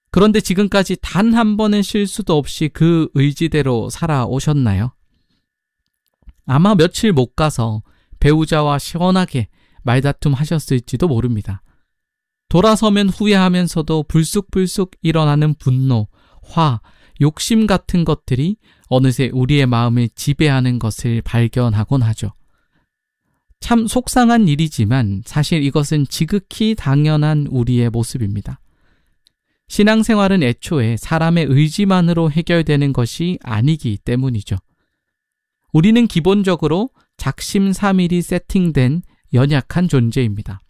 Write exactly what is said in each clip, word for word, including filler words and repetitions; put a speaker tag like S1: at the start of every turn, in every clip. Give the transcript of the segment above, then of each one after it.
S1: 그런데 지금까지 단 한 번의 실수도 없이 그 의지대로 살아오셨나요? 아마 며칠 못 가서 배우자와 시원하게 말다툼 하셨을지도 모릅니다. 돌아서면 후회하면서도 불쑥불쑥 일어나는 분노, 화, 욕심 같은 것들이 어느새 우리의 마음을 지배하는 것을 발견하곤 하죠. 참 속상한 일이지만 사실 이것은 지극히 당연한 우리의 모습입니다. 신앙생활은 애초에 사람의 의지만으로 해결되는 것이 아니기 때문이죠. 우리는 기본적으로 작심삼일이 세팅된 연약한 존재입니다.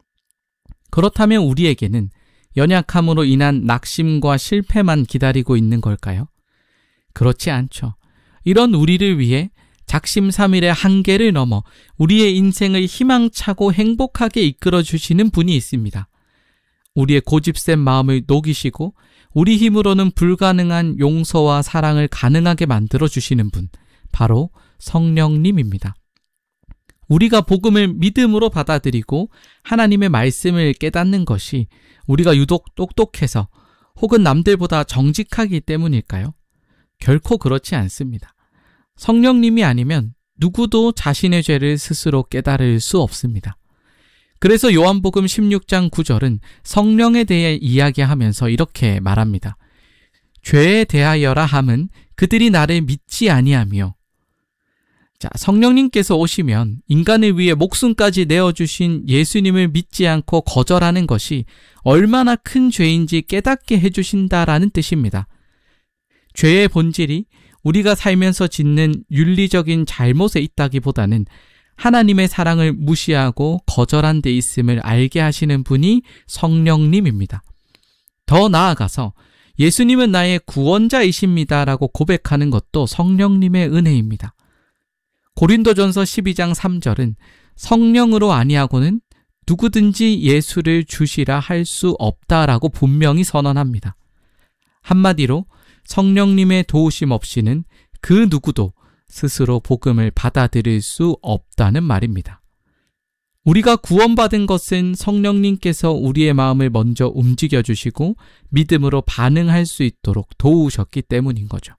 S1: 그렇다면 우리에게는 연약함으로 인한 낙심과 실패만 기다리고 있는 걸까요? 그렇지 않죠. 이런 우리를 위해 작심삼일의 한계를 넘어 우리의 인생을 희망차고 행복하게 이끌어주시는 분이 있습니다. 우리의 고집센 마음을 녹이시고 우리 힘으로는 불가능한 용서와 사랑을 가능하게 만들어주시는 분, 바로 성령님입니다. 우리가 복음을 믿음으로 받아들이고 하나님의 말씀을 깨닫는 것이 우리가 유독 똑똑해서 혹은 남들보다 정직하기 때문일까요? 결코 그렇지 않습니다. 성령님이 아니면 누구도 자신의 죄를 스스로 깨달을 수 없습니다. 그래서 요한복음 십육 장 구 절은 성령에 대해 이야기하면서 이렇게 말합니다. 죄에 대하여라 함은 그들이 나를 믿지 아니하며. 자, 성령님께서 오시면 인간을 위해 목숨까지 내어주신 예수님을 믿지 않고 거절하는 것이 얼마나 큰 죄인지 깨닫게 해주신다라는 뜻입니다. 죄의 본질이 우리가 살면서 짓는 윤리적인 잘못에 있다기보다는 하나님의 사랑을 무시하고 거절한 데 있음을 알게 하시는 분이 성령님입니다. 더 나아가서 예수님은 나의 구원자이십니다라고 고백하는 것도 성령님의 은혜입니다. 고린도전서 십이 장 삼 절은 성령으로 아니하고는 누구든지 예수를 주시라 할 수 없다라고 분명히 선언합니다. 한마디로 성령님의 도우심 없이는 그 누구도 스스로 복음을 받아들일 수 없다는 말입니다. 우리가 구원받은 것은 성령님께서 우리의 마음을 먼저 움직여주시고 믿음으로 반응할 수 있도록 도우셨기 때문인 거죠.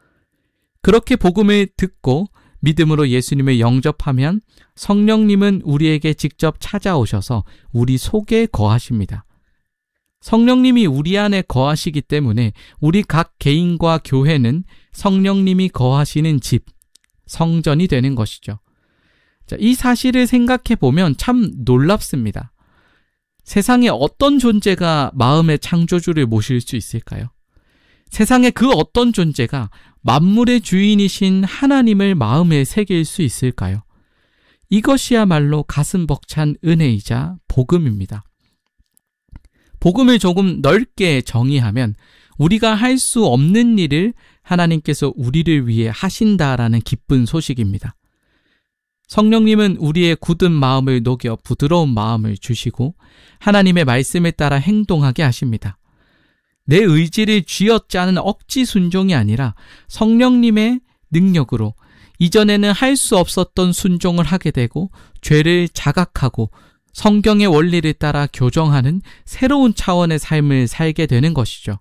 S1: 그렇게 복음을 듣고 믿음으로 예수님을 영접하면 성령님은 우리에게 직접 찾아오셔서 우리 속에 거하십니다. 성령님이 우리 안에 거하시기 때문에 우리 각 개인과 교회는 성령님이 거하시는 집, 성전이 되는 것이죠. 자, 이 사실을 생각해 보면 참 놀랍습니다. 세상에 어떤 존재가 마음의 창조주를 모실 수 있을까요? 세상에 그 어떤 존재가 만물의 주인이신 하나님을 마음에 새길 수 있을까요? 이것이야말로 가슴 벅찬 은혜이자 복음입니다. 복음을 조금 넓게 정의하면 우리가 할 수 없는 일을 하나님께서 우리를 위해 하신다라는 기쁜 소식입니다. 성령님은 우리의 굳은 마음을 녹여 부드러운 마음을 주시고 하나님의 말씀에 따라 행동하게 하십니다. 내 의지를 쥐어짜는 억지 순종이 아니라 성령님의 능력으로 이전에는 할 수 없었던 순종을 하게 되고 죄를 자각하고 성경의 원리를 따라 교정하는 새로운 차원의 삶을 살게 되는 것이죠.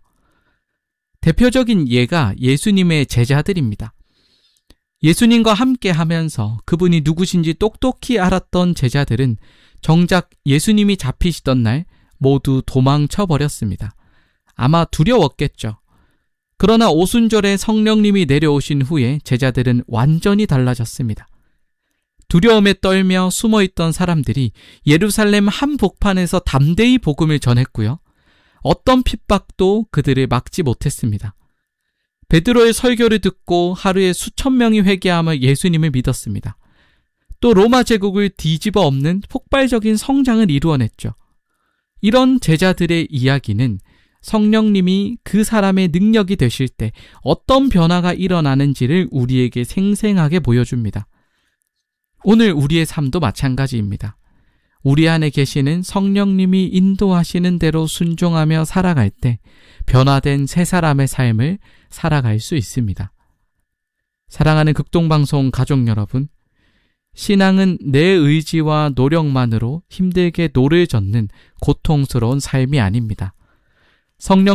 S1: 대표적인 예가 예수님의 제자들입니다. 예수님과 함께 하면서 그분이 누구신지 똑똑히 알았던 제자들은 정작 예수님이 잡히시던 날 모두 도망쳐 버렸습니다. 아마 두려웠겠죠. 그러나 오순절에 성령님이 내려오신 후에 제자들은 완전히 달라졌습니다. 두려움에 떨며 숨어있던 사람들이 예루살렘 한복판에서 담대히 복음을 전했고요. 어떤 핍박도 그들을 막지 못했습니다. 베드로의 설교를 듣고 하루에 수천 명이 회개하며 예수님을 믿었습니다. 또 로마 제국을 뒤집어 엎는 폭발적인 성장을 이루어냈죠. 이런 제자들의 이야기는 성령님이 그 사람의 능력이 되실 때 어떤 변화가 일어나는지를 우리에게 생생하게 보여줍니다. 오늘 우리의 삶도 마찬가지입니다. 우리 안에 계시는 성령님이 인도하시는 대로 순종하며 살아갈 때 변화된 새 사람의 삶을 살아갈 수 있습니다. 사랑하는 극동방송 가족 여러분, 신앙은 내 의지와 노력만으로 힘들게 노를 젓는 고통스러운 삶이 아닙니다. 성령